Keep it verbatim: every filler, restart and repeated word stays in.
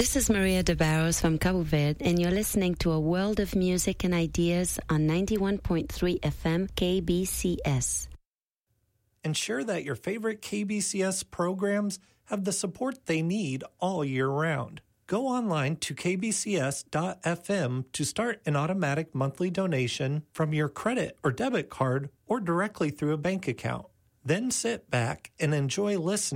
This is Maria de Barros from Cabo Verde, and you're listening to A World of Music and Ideas on ninety-one point three F M K B C S. Ensure that your favorite K B C S programs have the support they need all year round. Go online to k b c s dot f m to start an automatic monthly donation from your credit or debit card or directly through a bank account. Then sit back and enjoy listening